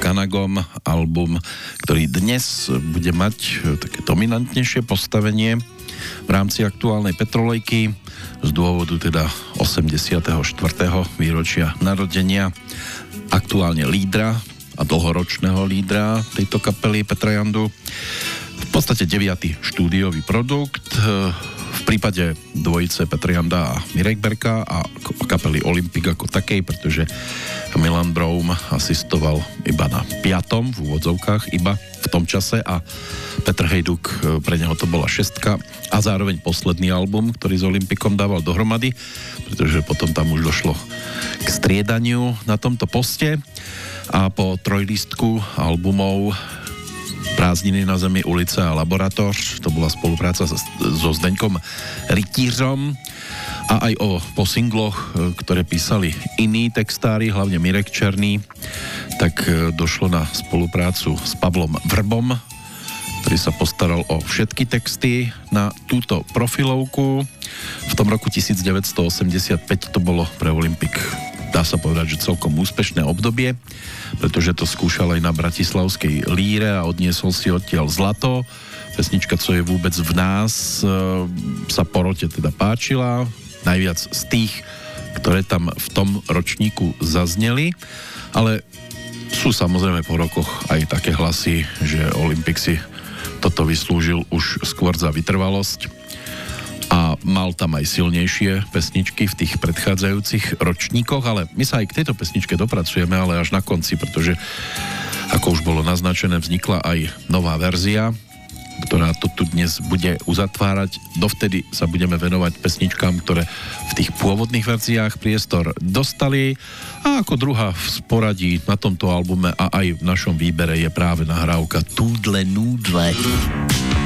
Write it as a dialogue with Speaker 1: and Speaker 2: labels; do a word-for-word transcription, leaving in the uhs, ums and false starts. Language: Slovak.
Speaker 1: Kanagom, album, ktorý dnes bude mať také dominantnejšie postavenie v rámci aktuálnej Petrolejky z dôvodu teda osemdesiateho štvrtého výročia narodenia aktuálne lídra a dlhoročného lídra tejto kapely Petra Jandu. V podstate deviaty štúdiový produkt v prípade dvojice Petra Janda a Mirek Berka a kapely Olympik ako takej, pretože Milan Broum asistoval iba na piatom v úvodzovkách, iba v tom čase a Petr Hejduk, pre neho to bola šestka a zároveň posledný album, ktorý s Olympikom dával dohromady, pretože potom tam už došlo k striedaniu na tomto poste a po trojlístku albumov Prázdniny na zemi, ulice a laboratoř, to bola spolupráca so, so Zdeňkom Rytířom a aj o, po singloch, ktoré písali iní textári, hlavne Mirek Černý, tak došlo na spoluprácu s Pavlom Vrbom, ktorý sa postaral o všetky texty na túto profilovku. V tom roku devätnásťstoosemdesiatpäť to bolo pre Olympik, dá sa povedať, že celkom úspešné obdobie, pretože to skúšal aj na bratislavskej líre a odniesol si odtiaľ zlato. Pesnička Co je vôbec v nás sa porote teda páčila, najviac z tých, ktoré tam v tom ročníku zazneli, ale sú samozrejme po rokoch aj také hlasy, že Olympik si toto vyslúžil už skôr za vytrvalosť a mal tam aj silnejšie pesničky v tých predchádzajúcich ročníkoch, ale my sa aj k tejto pesničke dopracujeme, ale až na konci, pretože ako už bolo naznačené, vznikla aj nová verzia, ktorá to tu dnes bude uzatvárať. Dovtedy sa budeme venovať pesničkám, ktoré v tých pôvodných verziách priestor dostali a ako druhá v sporadí na tomto albume a aj v našom výbere je práve nahrávka Túdle núdle.